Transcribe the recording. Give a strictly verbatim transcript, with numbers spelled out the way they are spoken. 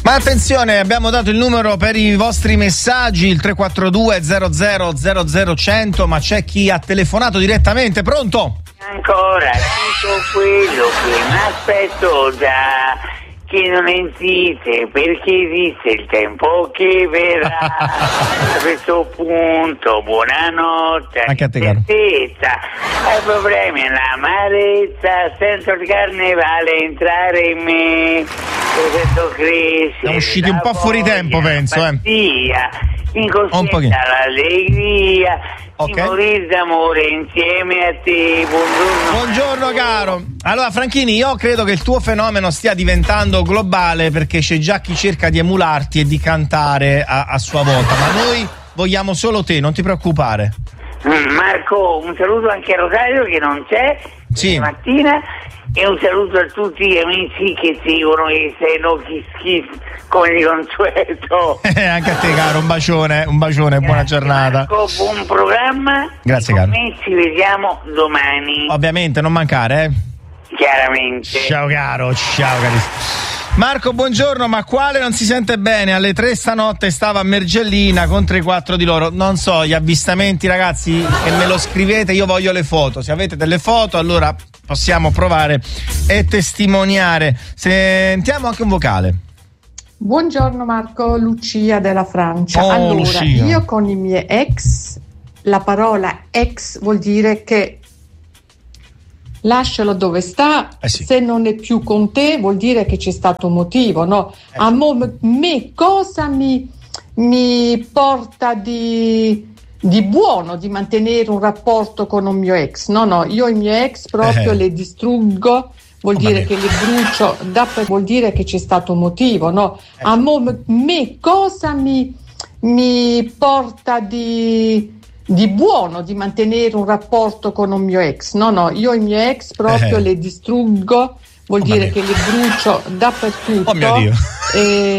Ma attenzione, abbiamo dato il numero per i vostri messaggi, il tre quattro due zero zero zero zero cento, ma c'è chi ha telefonato direttamente. Pronto? Ancora, tutto quello che mi aspetto da che non esiste, perché esiste il tempo che verrà. A questo punto, buonanotte, anche a te, caro. Hai problemi, l'amarezza, sento il carnevale entrare in me, sento crescere. Siamo usciti un po' fuori tempo, penso, eh. Incoscienza l'allegria, okay. Di morire d'amore insieme a te. Buongiorno. Buongiorno caro. Allora Franchini, io credo che il tuo fenomeno stia diventando globale, perché c'è già chi cerca di emularti e di cantare a, a sua volta, ma noi vogliamo solo te, non ti preoccupare. Marco, un saluto anche a Rosario che non c'è sì. Stamattina, e un saluto a tutti gli amici che seguono i Senochi Schif come di consueto. Anche a te caro, un bacione, un bacione, grazie, buona giornata. Marco, buon programma. Grazie caro. Noi ci vediamo domani. Ovviamente, non mancare, eh. Chiaramente. Ciao caro, ciao carissimo. Marco, buongiorno, ma quale non si sente bene? Alle tre stanotte stava a Mergellina contro i quattro di loro. Non so, gli avvistamenti, ragazzi, che me lo scrivete, io voglio le foto. Se avete delle foto, allora possiamo provare e testimoniare. Sentiamo anche un vocale. Buongiorno Marco, Lucia della Francia. Oh, allora, Lucia. io con i miei ex, la parola ex vuol dire che lascialo dove sta, eh sì. Se non è più con te vuol dire che c'è stato un motivo, no? Eh A mo- me cosa mi, mi porta di, di buono di mantenere un rapporto con un mio ex? No, no, io i miei ex proprio eh. le distruggo, vuol oh, dire che le brucio, da, vuol dire che c'è stato un motivo, no? Eh. A mo- me cosa mi, mi porta di... di buono di mantenere un rapporto con un mio ex? No, no, io i miei ex proprio eh. le distruggo, vuol oh, dire che le brucio dappertutto. Oh mio Dio. E